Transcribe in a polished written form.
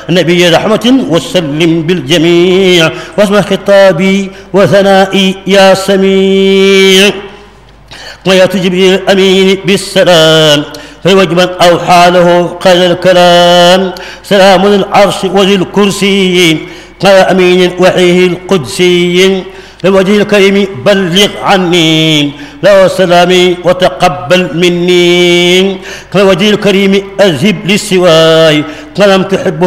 نبي رحمة وسلم بالجميع واسمع خطابي وثنائي يا سميع. ويا جبريل الأمين بالسلام فوجبا أوحى له قال الكلام سلام العرش وذي الكرسي قال أمين وحيه القدسي لوجه الكريم بلغ عني له سلامي وتقبل مني لوجه الكريم أذهب للسواي فلم تحبه